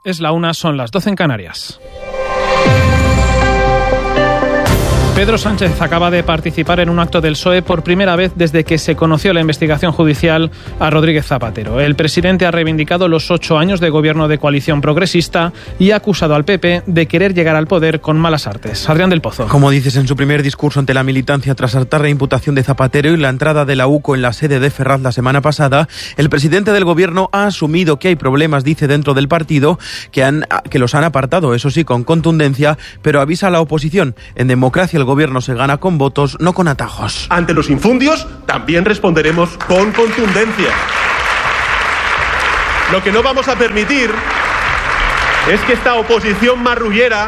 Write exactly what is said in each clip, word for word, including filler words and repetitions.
Es la una, son las doce en Canarias. Pedro Sánchez acaba de participar en un acto del P S O E por primera vez desde que se conoció la investigación judicial a Rodríguez Zapatero. El presidente ha reivindicado los ocho años de gobierno de coalición progresista y ha acusado al P P de querer llegar al poder con malas artes. Adrián del Pozo. Como dices en su primer discurso ante la militancia tras hartar la imputación de Zapatero y la entrada de la U C O en la sede de Ferraz la semana pasada, el presidente del gobierno ha asumido que hay problemas, dice, dentro del partido que, han, que los han apartado, eso sí, con contundencia, pero avisa a la oposición. En democracia el gobierno se gana con votos, no con atajos. Ante los infundios también responderemos con contundencia. Lo que no vamos a permitir es que esta oposición marrullera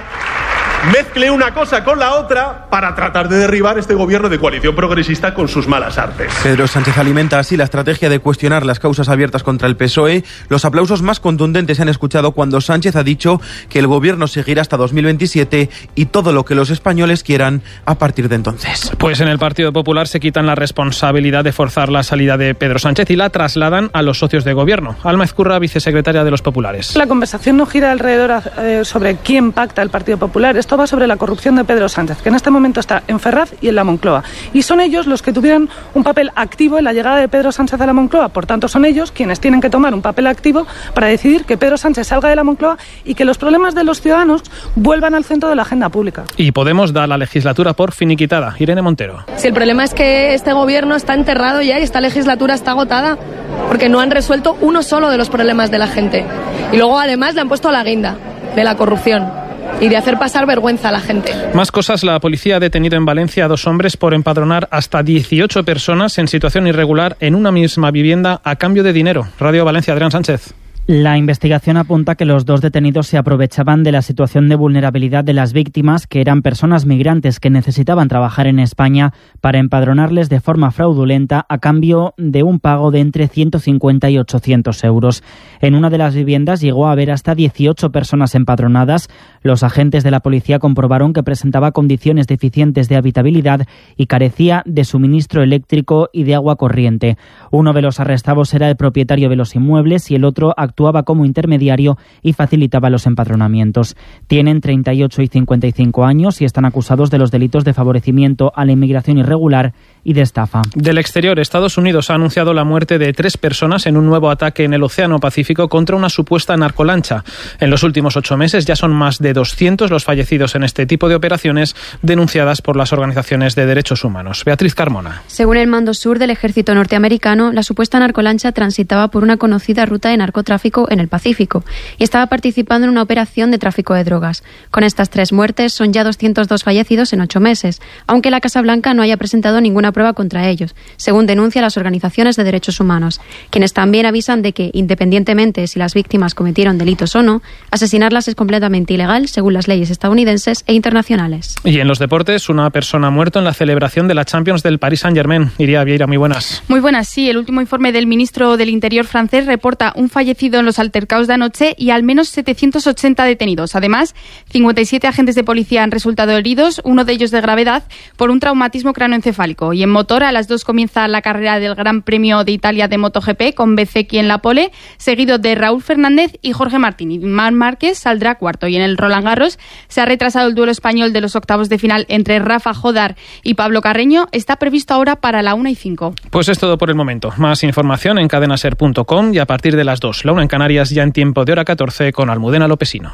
mezcle una cosa con la otra para tratar de derribar este gobierno de coalición progresista con sus malas artes. Pedro Sánchez alimenta así la estrategia de cuestionar las causas abiertas contra el P S O E. Los aplausos más contundentes se han escuchado cuando Sánchez ha dicho que el gobierno seguirá hasta dos mil veintisiete y todo lo que los españoles quieran a partir de entonces. Pues en el Partido Popular se quitan la responsabilidad de forzar la salida de Pedro Sánchez y la trasladan a los socios de gobierno. Alma Ezcurra, vicesecretaria de los populares. La conversación no gira alrededor eh, sobre quién pacta el Partido Popular. Esto va sobre la corrupción de Pedro Sánchez, que en este momento está en Ferraz y en la Moncloa. Y son ellos los que tuvieron un papel activo en la llegada de Pedro Sánchez a la Moncloa. Por tanto, son ellos quienes tienen que tomar un papel activo para decidir que Pedro Sánchez salga de la Moncloa y que los problemas de los ciudadanos vuelvan al centro de la agenda pública. Y Podemos da la legislatura por finiquitada. Irene Montero. Si el problema es que este gobierno está enterrado ya y esta legislatura está agotada, porque no han resuelto uno solo de los problemas de la gente. Y luego, además, le han puesto la guinda de la corrupción y de hacer pasar vergüenza a la gente. Más cosas. La policía ha detenido en Valencia a dos hombres por empadronar hasta dieciocho personas en situación irregular en una misma vivienda a cambio de dinero. Radio Valencia, Adrián Sánchez. La investigación apunta que los dos detenidos se aprovechaban de la situación de vulnerabilidad de las víctimas, que eran personas migrantes que necesitaban trabajar en España, para empadronarles de forma fraudulenta a cambio de un pago de entre ciento cincuenta y ochocientos euros. En una de las viviendas llegó a haber hasta dieciocho personas empadronadas. Los agentes de la policía comprobaron que presentaba condiciones deficientes de habitabilidad y carecía de suministro eléctrico y de agua corriente. Uno de los arrestados era el propietario de los inmuebles y el otro actuaba como intermediario y facilitaba los empadronamientos. Tienen treinta y ocho y cincuenta y cinco años y están acusados de los delitos de favorecimiento a la inmigración irregular y de estafa. Del exterior, Estados Unidos ha anunciado la muerte de tres personas en un nuevo ataque en el Océano Pacífico contra una supuesta narcolancha. En los últimos ocho meses ya son más de doscientos los fallecidos en este tipo de operaciones denunciadas por las organizaciones de derechos humanos. Beatriz Carmona. Según el Mando Sur del ejército norteamericano, la supuesta narcolancha transitaba por una conocida ruta de narcotráfico en el Pacífico y estaba participando en una operación de tráfico de drogas. Con estas tres muertes son ya doscientos dos fallecidos en ocho meses, aunque la Casa Blanca no haya presentado ninguna prueba contra ellos, según denuncian las organizaciones de derechos humanos, quienes también avisan de que, independientemente si las víctimas cometieron delitos o no, asesinarlas es completamente ilegal según las leyes estadounidenses e internacionales. Y en los deportes, una persona ha muerto en la celebración de la Champions del Paris Saint-Germain. Iria Vieira, muy buenas. Muy buenas, sí. El último informe del ministro del Interior francés reporta un fallecido en los altercados de anoche y al menos setecientos ochenta detenidos. Además, cincuenta y siete agentes de policía han resultado heridos, uno de ellos de gravedad, por un traumatismo craneoencefálico. Y en motor, a las dos comienza la carrera del Gran Premio de Italia de MotoGP con Bezzecchi en la pole, seguido de Raúl Fernández y Jorge Martín. Y Marc Márquez saldrá cuarto. Y en el Roland Garros se ha retrasado el duelo español de los octavos de final entre Rafa Jodar y Pablo Carreño. Está previsto ahora para la una y cinco. Pues es todo por el momento. Más información en cadenaser punto com y a partir de las dos, la una en Canarias, ya en tiempo de hora catorce con Almudena Lopesino.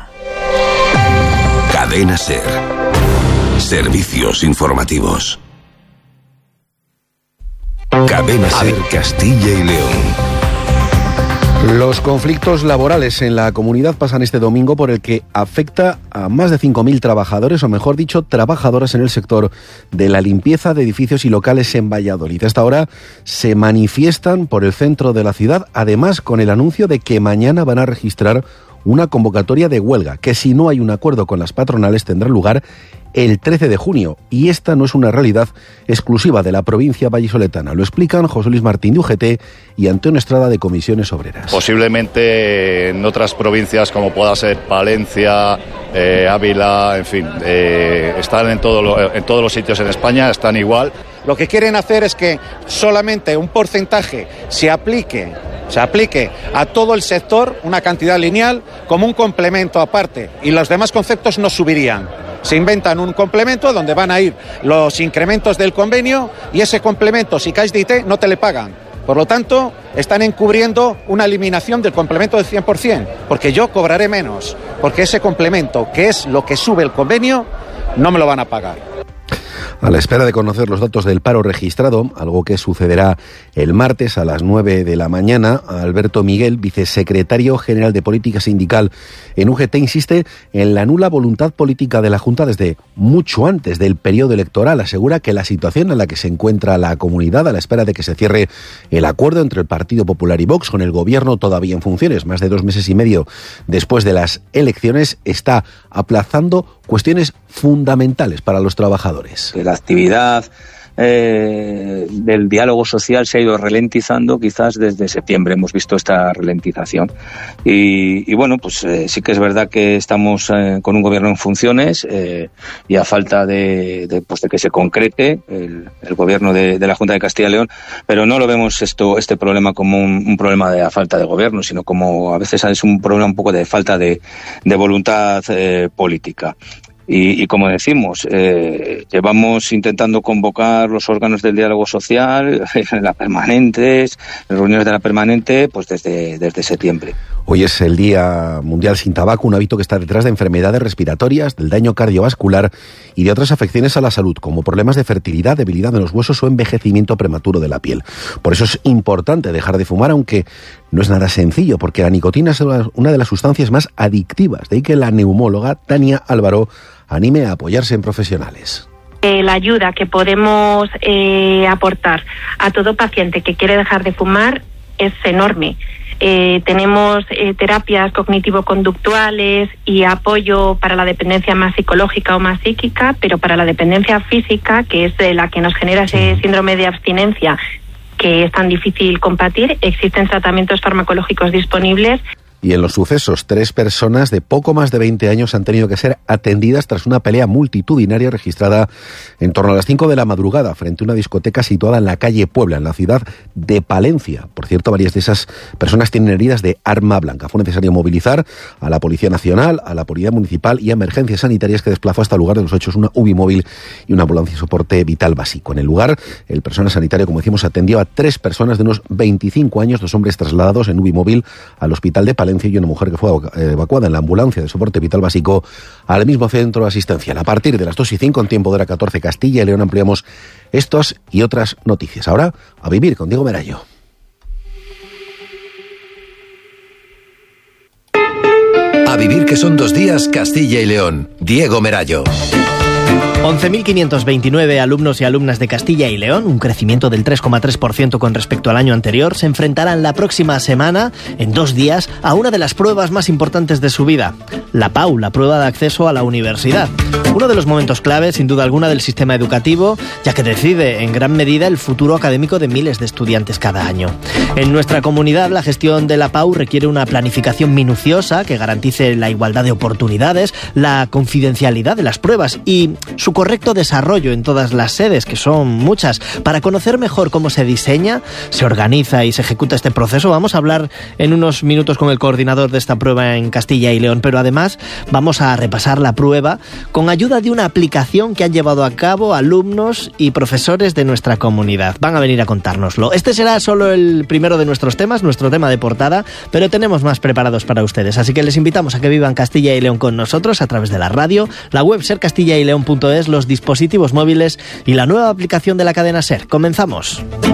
Cadena Ser. Servicios informativos. Cadena Ser Castilla y León. Los conflictos laborales en la comunidad pasan este domingo por el que afecta a más de cinco mil trabajadores, o mejor dicho, trabajadoras en el sector de la limpieza de edificios y locales en Valladolid. Hasta ahora se manifiestan por el centro de la ciudad, además con el anuncio de que mañana van a registrar una convocatoria de huelga, que si no hay un acuerdo con las patronales tendrá lugar el trece de junio, y esta no es una realidad exclusiva de la provincia vallisoletana. Lo explican José Luis Martín de U G T y Antonio Estrada de Comisiones Obreras. Posiblemente en otras provincias como pueda ser Palencia, eh, Ávila, en fin, eh, están en, todo lo, en todos los sitios en España, están igual. lo que quieren hacer es que solamente un porcentaje se aplique, se aplique a todo el sector, una cantidad lineal, como un complemento aparte, y los demás conceptos no subirían. Se inventan un complemento donde van a ir los incrementos del convenio, y ese complemento, si caes de I T, no te le pagan. Por lo tanto, están encubriendo una eliminación del complemento del cien por ciento, porque yo cobraré menos, porque ese complemento, que es lo que sube el convenio, no me lo van a pagar. A la espera de conocer los datos del paro registrado, algo que sucederá el martes a las nueve de la mañana, Alberto Miguel, vicesecretario general de Política Sindical en U G T, insiste en la nula voluntad política de la Junta desde mucho antes del periodo electoral. Asegura que la situación en la que se encuentra la comunidad, a la espera de que se cierre el acuerdo entre el Partido Popular y Vox, con el gobierno todavía en funciones, más de dos meses y medio después de las elecciones, está aplazando cuestiones fundamentales para los trabajadores. La actividad eh, del diálogo social se ha ido ralentizando quizás desde septiembre. Hemos visto esta ralentización. Y, y bueno, pues eh, sí que es verdad que estamos eh, con un gobierno en funciones eh, y a falta de, de, pues de que se concrete el, el gobierno de, de la Junta de Castilla y León, pero no lo vemos esto este problema como un, un problema de falta de gobierno, sino como a veces es un problema un poco de falta de, de voluntad eh, política. Y, y como decimos, eh, llevamos intentando convocar los órganos del diálogo social, las permanentes, las reuniones de la permanente, pues desde, desde septiembre. Hoy es el Día Mundial sin Tabaco, un hábito que está detrás de enfermedades respiratorias, del daño cardiovascular y de otras afecciones a la salud, como problemas de fertilidad, debilidad en los huesos o envejecimiento prematuro de la piel. Por eso es importante dejar de fumar, aunque no es nada sencillo, porque la nicotina es una de las sustancias más adictivas. De ahí que la neumóloga Tania Álvaro anime a apoyarse en profesionales. Eh, la ayuda que podemos eh, aportar a todo paciente que quiere dejar de fumar es enorme. Eh, tenemos eh, terapias cognitivo-conductuales y apoyo para la dependencia más psicológica o más psíquica, pero para la dependencia física, que es de la que nos genera ese síndrome de abstinencia que es tan difícil combatir, existen tratamientos farmacológicos disponibles. Y en los sucesos, tres personas de poco más de veinte años han tenido que ser atendidas tras una pelea multitudinaria registrada en torno a las cinco de la madrugada frente a una discoteca situada en la calle Puebla, en la ciudad de Palencia. Por cierto, varias de esas personas tienen heridas de arma blanca. Fue necesario movilizar a la Policía Nacional, a la Policía Municipal y a Emergencias Sanitarias, que desplazó hasta el lugar de los hechos una U B I móvil y una ambulancia de soporte vital básico. En el lugar, el personal sanitario, como decimos, atendió a tres personas de unos veinticinco años, dos hombres trasladados en U B I móvil al hospital de Palencia y una mujer que fue evacuada en la ambulancia de soporte vital básico al mismo centro asistencial. A partir de las dos y cinco, en tiempo de la catorce, Castilla y León, ampliamos estos y otras noticias. Ahora, a vivir con Diego Merallo. A vivir, que son dos días, Castilla y León. Diego Merallo. once mil quinientos veintinueve alumnos y alumnas de Castilla y León, un crecimiento del tres coma tres por ciento con respecto al año anterior, se enfrentarán la próxima semana, en dos días, a una de las pruebas más importantes de su vida, la P A U, la prueba de acceso a la universidad. Uno de los momentos clave, sin duda alguna, del sistema educativo, ya que decide en gran medida el futuro académico de miles de estudiantes cada año. En nuestra comunidad, la gestión de la P A U requiere una planificación minuciosa que garantice la igualdad de oportunidades, la confidencialidad de las pruebas y su correcto desarrollo en todas las sedes, que son muchas. Para conocer mejor cómo se diseña, se organiza y se ejecuta este proceso, vamos a hablar en unos minutos con el coordinador de esta prueba en Castilla y León, pero además vamos a repasar la prueba con ayuda de una aplicación que han llevado a cabo alumnos y profesores de nuestra comunidad. Van a venir a contárnoslo. Este será solo el primero de nuestros temas, nuestro tema de portada, pero tenemos más preparados para ustedes, así que les invitamos a que vivan Castilla y León con nosotros a través de la radio, la web ser castilla y león punto es, los dispositivos móviles y la nueva aplicación de la cadena SER. Comenzamos.